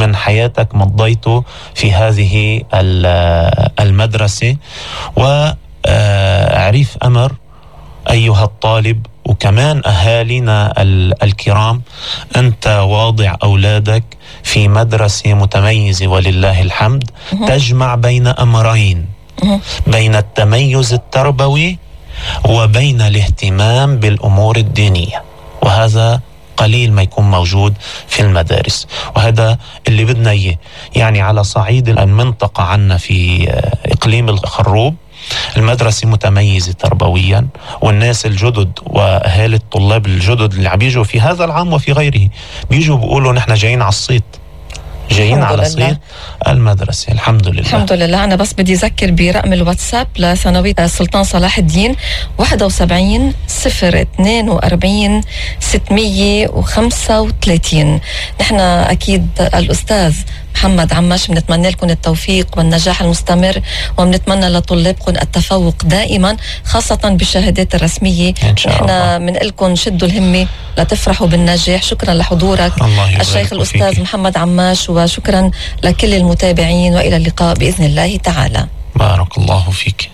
من حياتك مضيته في هذه المدرسة. وأعرف أمر أيها الطالب وكمان أهالينا الكرام، أنت واضع أولادك في مدرسة متميزة ولله الحمد، تجمع بين أمرين، بين التميز التربوي وبين الاهتمام بالأمور الدينية، وهذا قليل ما يكون موجود في المدارس، وهذا اللي بدنا إياه. يعني على صعيد المنطقة عنا في إقليم الخروب المدرسة متميزة تربويا، والناس الجدد وأهالي الطلاب الجدد اللي عم بيجوا في هذا العام وفي غيره بيجوا بيقولوا نحن جايين على الصيت، جايين على صيت المدرسة. الحمد لله الحمد لله. أنا بس بدي أذكر برقم الواتساب لثانوية السلطان صلاح الدين 71 042 635. نحن أكيد الأستاذ محمد عماش بنتمنى لكم التوفيق والنجاح المستمر، وبنتمنى لطلابكم التفوق دائما، خاصة بالشهادات الرسمية. نحن بنقلكم شدوا الهمة لتفرحوا بالنجاح. شكرا لحضورك الشيخ الأستاذ محمد عماش، وشكرا لكل المتابعين، وإلى اللقاء بإذن الله تعالى. بارك الله فيك.